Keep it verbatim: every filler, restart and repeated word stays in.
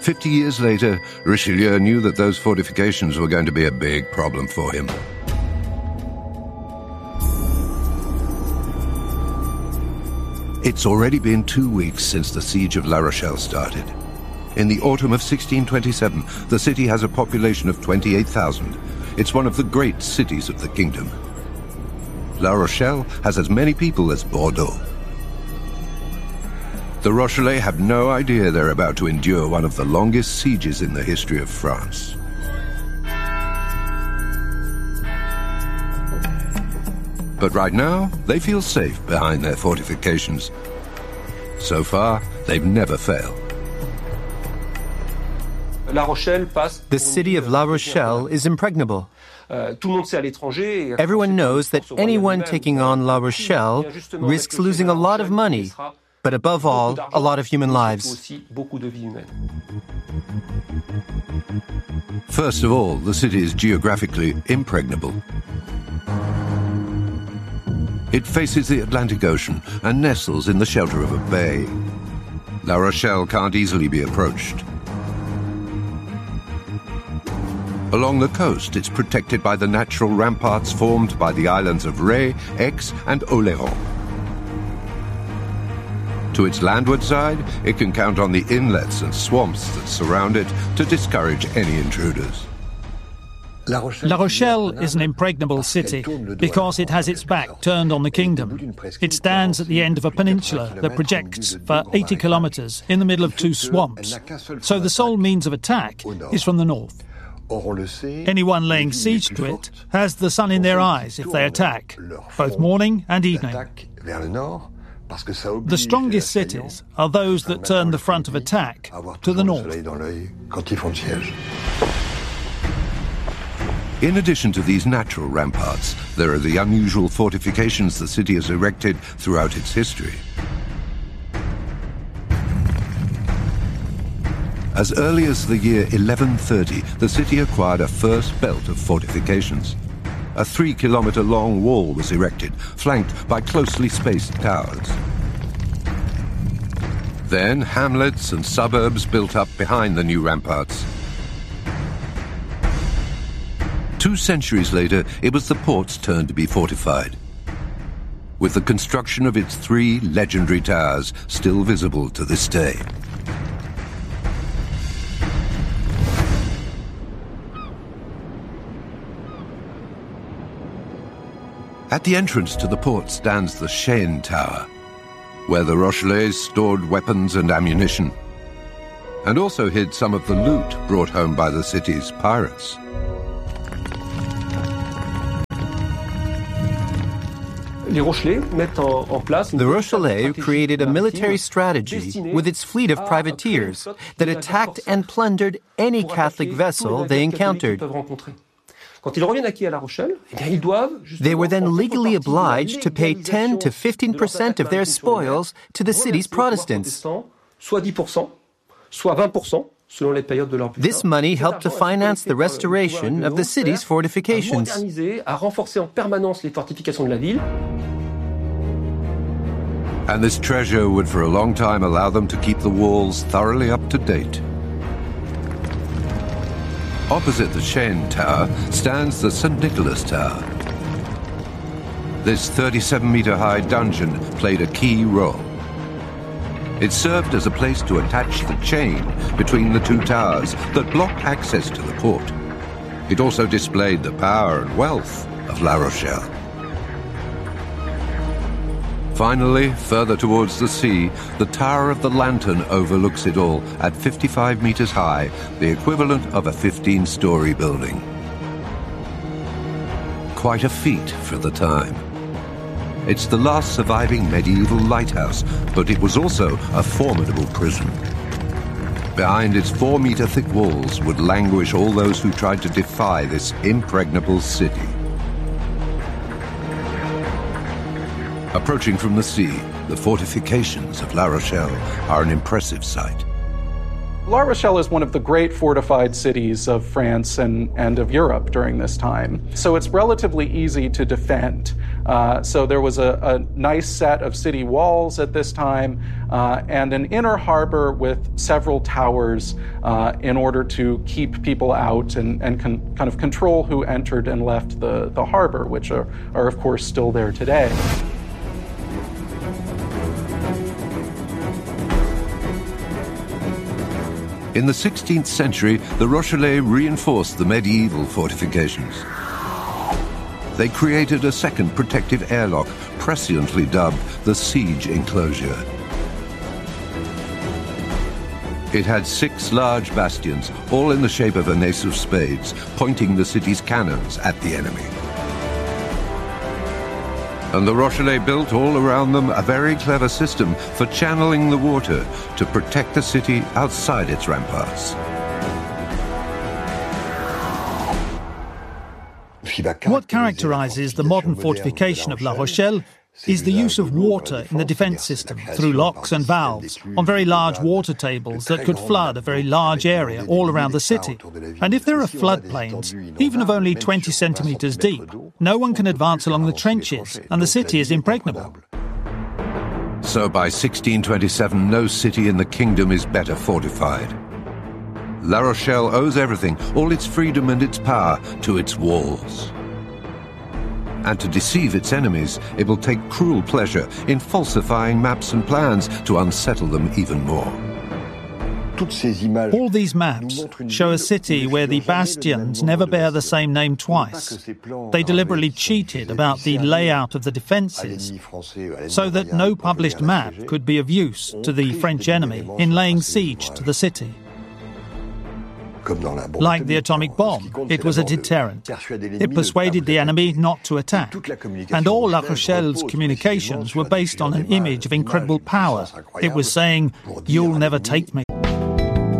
Fifty years later, Richelieu knew that those fortifications were going to be a big problem for him. It's already been two weeks since the siege of La Rochelle started. In the autumn of sixteen twenty-seven, the city has a population of twenty-eight thousand. It's one of the great cities of the kingdom. La Rochelle has as many people as Bordeaux. The Rochellais have no idea they're about to endure one of the longest sieges in the history of France. But right now, they feel safe behind their fortifications. So far, they've never failed. The city of La Rochelle is impregnable. Everyone knows that anyone taking on La Rochelle risks losing a lot of money, but above all, a lot of human lives. First of all, the city is geographically impregnable. It faces the Atlantic Ocean and nestles in the shelter of a bay. La Rochelle can't easily be approached. Along the coast, it's protected by the natural ramparts formed by the islands of Ré, Aix, and Oléron. To its landward side, it can count on the inlets and swamps that surround it to discourage any intruders. La Rochelle is an impregnable city because it has its back turned on the kingdom. It stands at the end of a peninsula that projects for eighty kilometers in the middle of two swamps. So the sole means of attack is from the north. Anyone laying siege to it has the sun in their eyes if they attack, both morning and evening. The strongest cities are those that turn the front of attack to the north. In addition to these natural ramparts, there are the unusual fortifications the city has erected throughout its history. As early as the year eleven thirty, the city acquired a first belt of fortifications. A three-kilometer-long wall was erected, flanked by closely spaced towers. Then hamlets and suburbs built up behind the new ramparts. Two centuries later, it was the port's turn to be fortified, with the construction of its three legendary towers still visible to this day. At the entrance to the port stands the Chêne Tower, where the Rochellais stored weapons and ammunition, and also hid some of the loot brought home by the city's pirates. The Rochellais created a military strategy with its fleet of privateers that attacked and plundered any Catholic vessel they encountered. They were then legally obliged to pay ten to fifteen percent of their spoils to the city's Protestants. This money helped to finance the restoration of the city's fortifications. And this treasure would for a long time allow them to keep the walls thoroughly up to date. Opposite the Chêne Tower stands the Saint Nicholas Tower. This thirty-seven meter high dungeon played a key role. It served as a place to attach the chain between the two towers that blocked access to the port. It also displayed the power and wealth of La Rochelle. Finally, further towards the sea, the Tower of the Lantern overlooks it all at fifty-five meters high, the equivalent of a fifteen-story building. Quite a feat for the time. It's the last surviving medieval lighthouse, but it was also a formidable prison. Behind its four-meter-thick walls would languish all those who tried to defy this impregnable city. Approaching from the sea, the fortifications of La Rochelle are an impressive sight. La Rochelle is one of the great fortified cities of France and, and of Europe during this time, so it's relatively easy to defend. Uh, so there was a, a nice set of city walls at this time uh, and an inner harbor with several towers uh, in order to keep people out and, and con- kind of control who entered and left the, the harbor, which are, are of course still there today. In the sixteenth century, the Rochellais reinforced the medieval fortifications. They created a second protective airlock, presciently dubbed the siege enclosure. It had six large bastions, all in the shape of an ace of spades, pointing the city's cannons at the enemy. And the Rochellais built all around them a very clever system for channeling the water to protect the city outside its ramparts. What characterizes the modern fortification of La Rochelle is the use of water in the defense system through locks and valves on very large water tables that could flood a very large area all around the city. And if there are floodplains, even of only twenty centimeters deep, no one can advance along the trenches and the city is impregnable. So by sixteen twenty-seven, no city in the kingdom is better fortified. La Rochelle owes everything, all its freedom and its power, to its walls. And to deceive its enemies, it will take cruel pleasure in falsifying maps and plans to unsettle them even more. All these maps show a city where the bastions never bear the same name twice. They deliberately cheated about the layout of the defences so that no published map could be of use to the French enemy in laying siege to the city. Like the atomic bomb, it was a deterrent. It persuaded the enemy not to attack. And all La Rochelle's communications were based on an image of incredible power. It was saying, "You'll never take me."